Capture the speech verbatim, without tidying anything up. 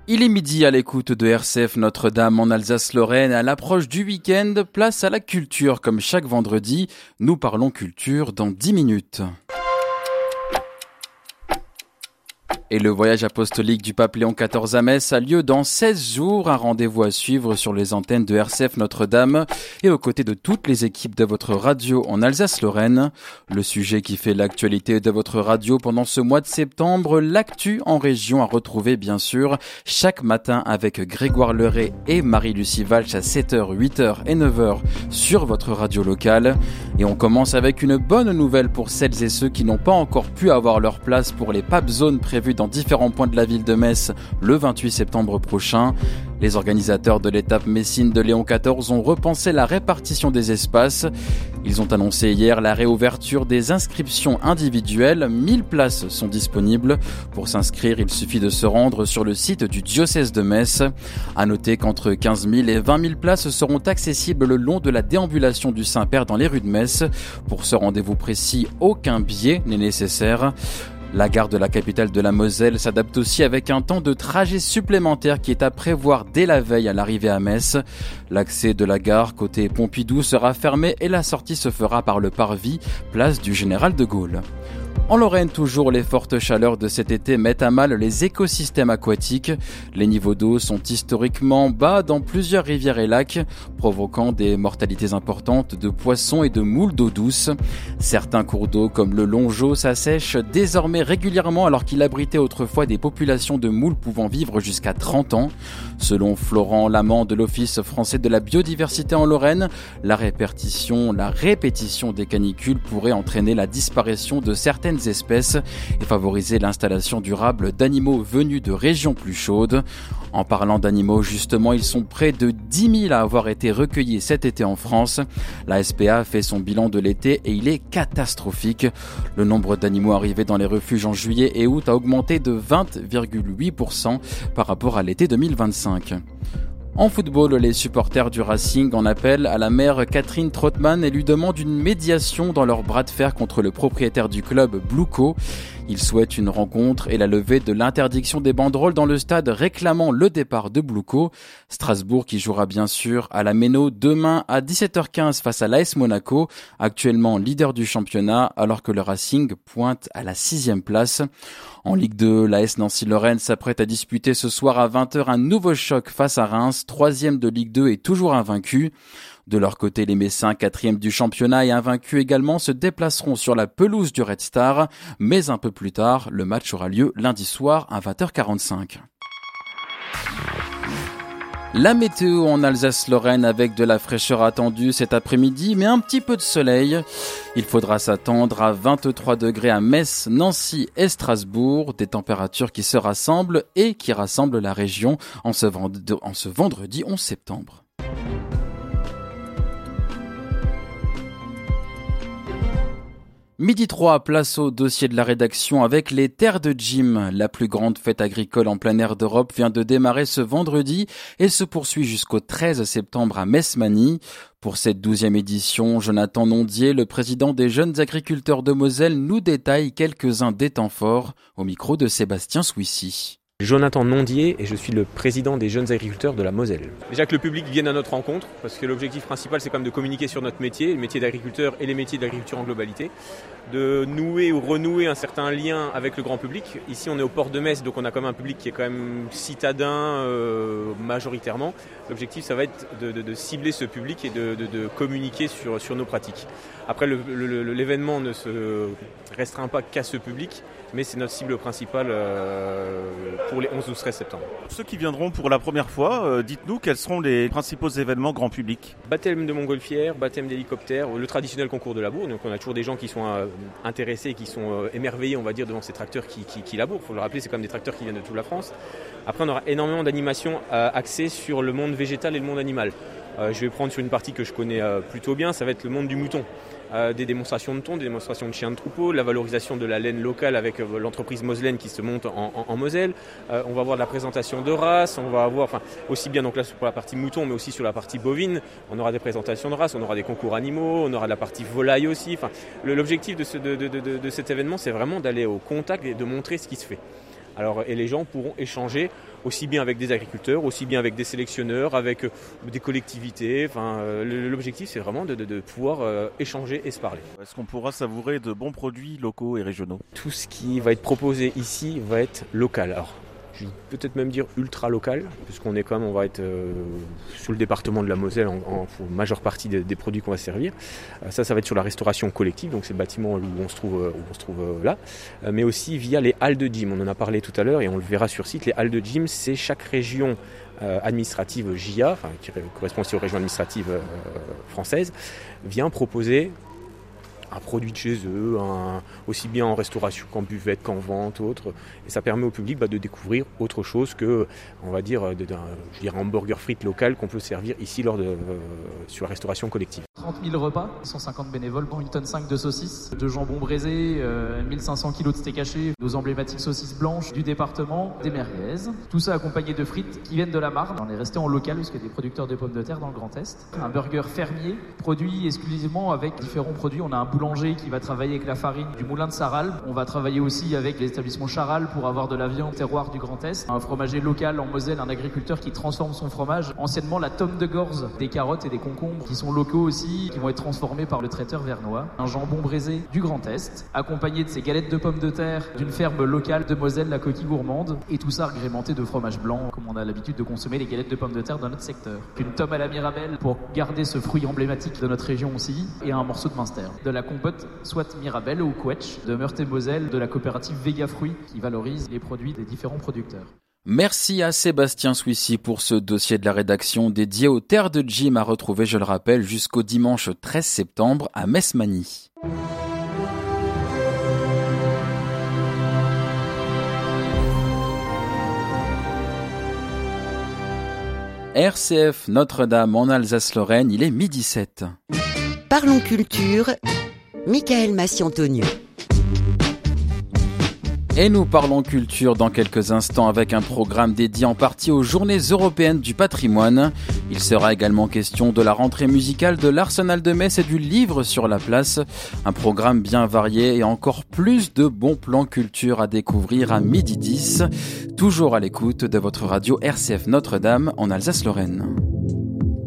Il est midi à l'écoute de R C F Notre-Dame en Alsace-Lorraine. À l'approche du week-end, place à la culture. Comme chaque vendredi, nous parlons culture dans dix minutes. Et le voyage apostolique du pape Léon quatorze à Metz a lieu dans seize jours. Un rendez-vous à suivre sur les antennes de R C F Notre-Dame et aux côtés de toutes les équipes de votre radio en Alsace-Lorraine. Le sujet qui fait l'actualité de votre radio pendant ce mois de septembre, l'actu en région à retrouver bien sûr chaque matin avec Grégoire Leray et Marie-Lucie Valch à sept heures, huit heures et neuf heures sur votre radio locale. Et on commence avec une bonne nouvelle pour celles et ceux qui n'ont pas encore pu avoir leur place pour les Pape Zones prévues dans différents points de la ville de Metz le vingt-huit septembre prochain. Les organisateurs de l'étape messine de Léon quatorze ont repensé la répartition des espaces. Ils ont annoncé hier la réouverture des inscriptions individuelles. mille places sont disponibles. Pour s'inscrire, il suffit de se rendre sur le site du diocèse de Metz. À noter qu'entre quinze mille et vingt mille places seront accessibles le long de la déambulation du Saint-Père dans les rues de Metz. Pour ce rendez-vous précis, aucun billet n'est nécessaire. La gare de la capitale de la Moselle s'adapte aussi avec un temps de trajet supplémentaire qui est à prévoir dès la veille à l'arrivée à Metz. L'accès de la gare côté Pompidou sera fermé et la sortie se fera par le parvis, place du Général de Gaulle. En Lorraine, toujours, les fortes chaleurs de cet été mettent à mal les écosystèmes aquatiques. Les niveaux d'eau sont historiquement bas dans plusieurs rivières et lacs, provoquant des mortalités importantes de poissons et de moules d'eau douce. Certains cours d'eau, comme le Longeau, s'assèchent désormais régulièrement alors qu'il abritait autrefois des populations de moules pouvant vivre jusqu'à trente ans. Selon Florent Lamand de l'Office français de la biodiversité en Lorraine, la répétition, la répétition des canicules pourrait entraîner la disparition de certaines espèces et favoriser l'installation durable d'animaux venus de régions plus chaudes. En parlant d'animaux, justement, ils sont près de dix mille à avoir été recueillis cet été en France. La S P A fait son bilan de l'été et il est catastrophique. Le nombre d'animaux arrivés dans les refuges en juillet et août a augmenté de vingt virgule huit pour cent par rapport à l'été deux mille vingt-cinq. En football, les supporters du Racing en appellent à la maire Catherine Trottmann et lui demandent une médiation dans leur bras de fer contre le propriétaire du club, Bluco. Ils souhaitent une rencontre et la levée de l'interdiction des banderoles dans le stade réclamant le départ de Bluco. Strasbourg qui jouera bien sûr à la Méno demain à dix-sept heures quinze face à l'A S Monaco, actuellement leader du championnat alors que le Racing pointe à la sixième place. En Ligue deux, l'A S Nancy-Lorraine s'apprête à disputer ce soir à vingt heures un nouveau choc face à Reims, troisième de Ligue deux et toujours invaincu. De leur côté, les Messins, quatrième du championnat et invaincus également, se déplaceront sur la pelouse du Red Star. Mais un peu plus tard, le match aura lieu lundi soir à vingt heures quarante-cinq. La météo en Alsace-Lorraine avec de la fraîcheur attendue cet après-midi, mais un petit peu de soleil. Il faudra s'attendre à vingt-trois degrés à Metz, Nancy et Strasbourg, des températures qui se rassemblent et qui rassemblent la région en ce vendredi onze septembre. Midi trois, place au dossier de la rédaction avec les terres de Jim. La plus grande fête agricole en plein air d'Europe vient de démarrer ce vendredi et se poursuit jusqu'au treize septembre à Metz-Many. Pour cette douzième édition, Jonathan Nondier, le président des jeunes agriculteurs de Moselle, nous détaille quelques-uns des temps forts au micro de Sébastien Souissy. Jonathan Nondier et je suis le président des jeunes agriculteurs de la Moselle. Déjà que le public vienne à notre rencontre, parce que l'objectif principal c'est quand même de communiquer sur notre métier, le métier d'agriculteur et les métiers de l'agriculture en globalité, de nouer ou renouer un certain lien avec le grand public. Ici on est au port de Metz, donc on a quand même un public qui est quand même citadin euh, majoritairement. L'objectif ça va être de, de, de cibler ce public et de, de, de communiquer sur, sur nos pratiques. Après le, le, l'événement ne se restreint pas qu'à ce public, mais c'est notre cible principale euh, pour les onze douze treize septembre. Pour ceux qui viendront pour la première fois, euh, dites-nous quels seront les principaux événements grand public. Baptême de montgolfière, baptême d'hélicoptère, le traditionnel concours de labour. Donc on a toujours des gens qui sont euh, intéressés, qui sont euh, émerveillés, on va dire, devant ces tracteurs qui, qui, qui labourent. Il faut le rappeler, c'est comme des tracteurs qui viennent de toute la France. Après, on aura énormément d'animations euh, axées sur le monde végétal et le monde animal. Euh, je vais prendre sur une partie que je connais euh, plutôt bien, ça va être le monde du mouton. Euh, des démonstrations de thon, des démonstrations de chiens de troupeau, la valorisation de la laine locale avec euh, l'entreprise moselaine qui se monte en, en, en Moselle. Euh, on va avoir de la présentation de races, on va avoir, enfin, aussi bien donc là pour la partie mouton, mais aussi sur la partie bovine. On aura des présentations de races, on aura des concours animaux, on aura de la partie volaille aussi. Enfin, le, l'objectif de, ce, de, de, de, de cet événement, c'est vraiment d'aller au contact et de montrer ce qui se fait. Alors, et les gens pourront échanger aussi bien avec des agriculteurs, aussi bien avec des sélectionneurs, avec des collectivités. Enfin, l'objectif, c'est vraiment de, de, de pouvoir euh, échanger et se parler. Est-ce qu'on pourra savourer de bons produits locaux et régionaux ? Tout ce qui va être proposé ici va être local. Alors, je vais peut-être même dire ultra local, puisqu'on est quand même, on va être euh, sur le département de la Moselle en, en, en majeure partie des, des produits qu'on va servir. Euh, ça, ça va être sur la restauration collective, donc c'est le bâtiment où on se trouve, où on se trouve euh, là, euh, mais aussi via les halles de gym. On en a parlé tout à l'heure et on le verra sur site. Les halles de gym, c'est chaque région euh, administrative J A, enfin, qui correspond aussi aux régions administratives euh, françaises, vient proposer un produit de chez eux, un, aussi bien en restauration qu'en buvette, qu'en vente, autre. Et ça permet au public bah, de découvrir autre chose que, on va dire, de, de, je dirais un hamburger frites local qu'on peut servir ici lors de, euh, sur la restauration collective. trente mille repas, cent cinquante bénévoles, une tonne cinq de saucisses, de jambon braisé, euh, mille cinq cents kilos de steak haché, nos emblématiques saucisses blanches du département, des merguez. Tout ça accompagné de frites qui viennent de la Marne. On est resté en local parce qu'il y a des producteurs de pommes de terre dans le Grand Est. Un burger fermier, produit exclusivement avec différents produits. On a un boulanger qui va travailler avec la farine du moulin de Sarral. On va travailler aussi avec les établissements Charal pour avoir de la viande terroir du Grand Est. Un fromager local en Moselle, un agriculteur qui transforme son fromage. Anciennement la tome de Gorze, des carottes et des concombres qui sont locaux aussi, qui vont être transformés par le traiteur vernois. Un jambon braisé du Grand Est, accompagné de ces galettes de pommes de terre d'une ferme locale de Moselle, la Coquille Gourmande, et tout ça agrémenté de fromage blanc, comme on a l'habitude de consommer les galettes de pommes de terre dans notre secteur. Une tome à la Mirabelle pour garder ce fruit emblématique de notre région aussi, et un morceau de Munster. De la compote, soit Mirabelle ou Quetch, de Meurthe-et-Moselle, de la coopérative Vega Fruits, qui valorise les produits des différents producteurs. Merci à Sébastien Swissy pour ce dossier de la rédaction dédié aux terres de gym à retrouver, je le rappelle, jusqu'au dimanche treize septembre à Mesmani. R C F Notre-Dame en Alsace-Lorraine, il est midi sept. Parlons culture, Michael Massiantonio. Et nous parlons culture dans quelques instants avec un programme dédié en partie aux Journées européennes du patrimoine. Il sera également question de la rentrée musicale de l'Arsenal de Metz et du livre sur la place. Un programme bien varié et encore plus de bons plans culture à découvrir à midi dix. Toujours à l'écoute de votre radio R C F Notre-Dame en Alsace-Lorraine.